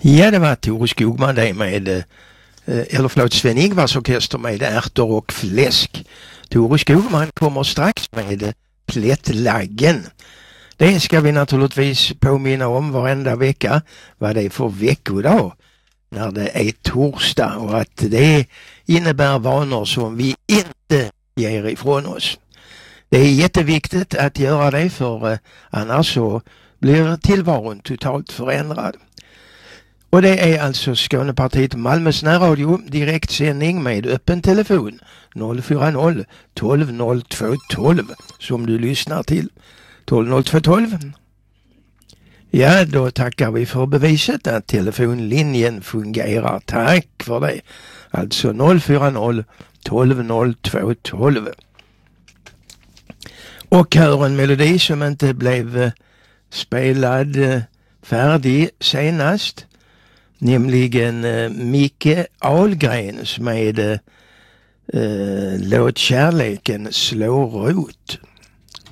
Ja, det var Tore Skogman det med, Sven-Ingvars orkester med ärtor och fläsk. Tore Skogman kommer strax med Plättlaggen. Det ska vi naturligtvis påminna om varenda vecka, vad det är för veckodag när det är torsdag, och att det innebär vanor som vi inte ger ifrån oss. Det är jätteviktigt att göra det, för annars så blir tillvaron totalt förändrad. Och det är alltså Skånepartiet Malmös närradio, direktsändning med öppen telefon 040 12 02 12 som du lyssnar till. 12 02 12. Ja, då tackar vi för beviset att telefonlinjen fungerar. Tack för det. Alltså 040 12 02 12. Och hör en melodi som inte blev spelad färdig senast, nämligen Micke Ahlgrens med Låt kärleken slå rot.